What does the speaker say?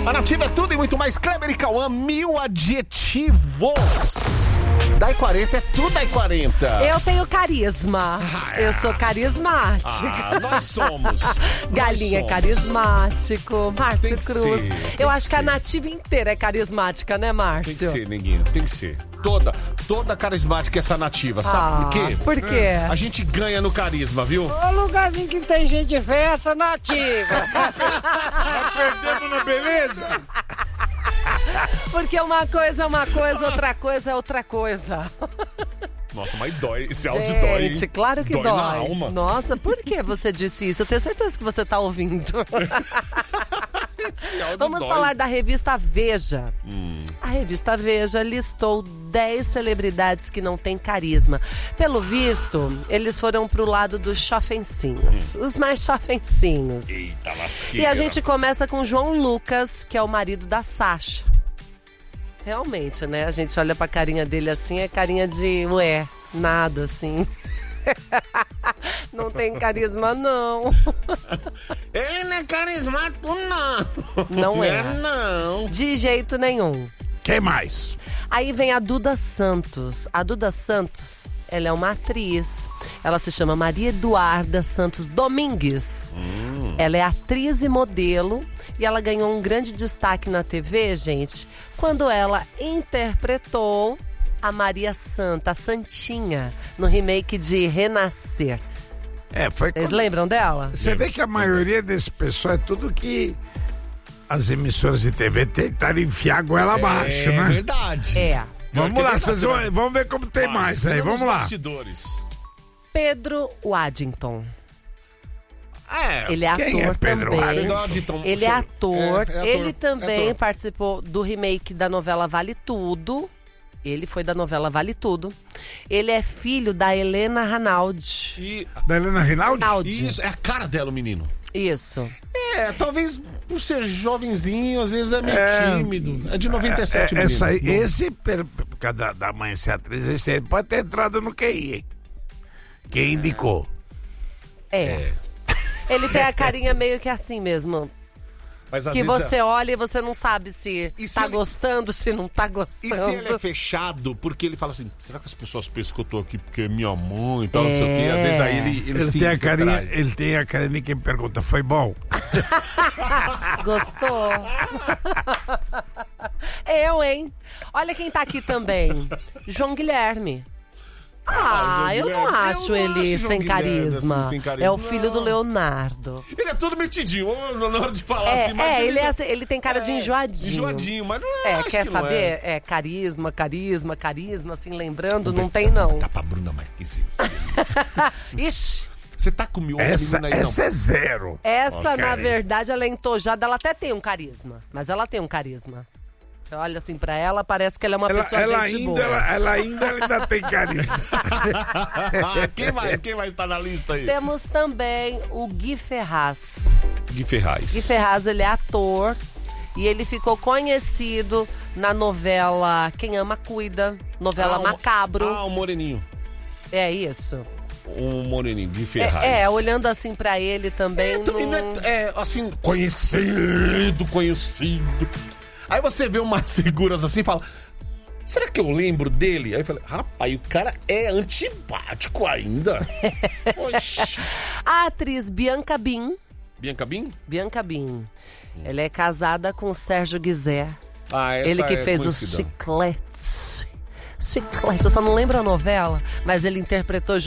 A Nativa é tudo e muito mais. Kleber e Cauã, 1000 adjetivos. Dai 40 é tudo Dai 40. Eu tenho carisma. Eu sou carismática. Nós somos. Galinha é somos. carismático. Márcio que Cruz. ser, tem Eu que acho que a ser. Nativa inteira é carismática, né, Márcio? Tem que ser, neguinho, tem que ser. Toda carismática essa Nativa, sabe por quê? Por quê? A gente ganha no carisma, viu? O lugarzinho que tem gente feia, essa Nativa. Perdemos na beleza? Porque uma coisa é uma coisa, outra coisa é outra coisa. Nossa, mas dói. Esse áudio dói, hein? Gente, claro que dói. na alma. Nossa, por que você disse isso? Eu tenho certeza que você tá ouvindo. Esse áudio Vamos dói. falar da revista Veja. A revista Veja listou 10 celebridades que não têm carisma. Pelo visto, eles foram pro lado dos chofencinhos. Os mais chofencinhos. Eita, lasqueira. E a gente começa com João Lucas, que é o marido da Sasha. Realmente, né? A gente olha pra carinha dele assim, é carinha de, nada assim. Não tem carisma, não. Ele não é carismático, não. Não é. Não. De jeito nenhum. Quem mais? Aí vem a Duda Santos. A Duda Santos, ela é uma atriz. Ela se chama Maria Eduarda Santos Domingues. Ela é atriz e modelo. E ela ganhou um grande destaque na TV, gente, quando ela interpretou a Maria Santa, a Santinha, no remake de Renascer. Foi Vocês lembram dela? Você vê que a maioria desse pessoal é tudo que as emissoras de TV tentaram enfiar a goela abaixo, É né? verdade. É. Vamos que é lá, verdade, vocês vai. vamos ver como tem mais aí, vamos lá. Bastidores. Pedro Waddington. Ele é Quem ator é Pedro também. Waddington? Ele é ator. É ator. Ele também É ator. participou do remake da novela Vale Tudo. Ele foi da novela Vale Tudo. Ele é filho da Helena Ranaldi. E Da Helena Rinaldi? Ranaldi. isso, é a cara dela, o menino. Isso. Talvez por ser jovenzinho, às vezes é meio tímido. É de 97, menino. Essa aí, esse, por causa da mãe ser atriz, esse aí pode ter entrado no QI, hein? Quem indicou? Ele tem a carinha meio que assim mesmo. Mas às Que vezes você olha e você não sabe se E se tá ele- gostando, se não tá E gostando. se ele é fechado, porque ele fala assim, será que as pessoas pensam que eu tô aqui porque é minha mãe e tal, não sei o quê? Às vezes aí ele Ele se tem a carinha, retrai. ele tem a carinha de quem pergunta, foi bom? Gostou? Eu, hein? Olha quem tá aqui também. João Guilherme. João Eu não Guilherme. acho Eu não ele acho João sem Guilherme, carisma. assim, sem carisma. É o filho Não. do Leonardo. Ele é todo metidinho, na hora de falar assim, mas Ele é assim, ele tem cara de enjoadinho. Enjoadinho, mas não é. acho Quer que não saber? É. Carisma, assim, lembrando, não tem não. Tá pra Bruna Marquezine. Ixi, Você tá com outra Essa menina aí, não? é zero. essa, Nossa, na cara. verdade, ela é entojada, ela até tem um carisma. Mas ela tem um carisma. Você olha assim pra ela, parece que ela é uma pessoa gente boa. Ela ainda tem carisma. Quem mais tá na lista aí? Temos também o Gui Ferraz. Gui Ferraz. Gui Ferraz, ele é ator e ele ficou conhecido na novela Quem Ama Cuida, novela Macabro. O Moreninho. É isso. O Moreninho, Gui Ferraz. Olhando assim pra ele também. Também não é, assim, conhecido. Aí você vê umas figuras assim e fala, será que eu lembro dele? Aí eu falei, rapaz, o cara é antipático ainda. Oxi. A atriz Bianca Bin. Bianca Bin? Bianca Bin. Ela é casada com o Sérgio Guizé. Essa Ele que é fez os conhecida. Chicletes. Eu só não lembro a novela, mas ele interpretou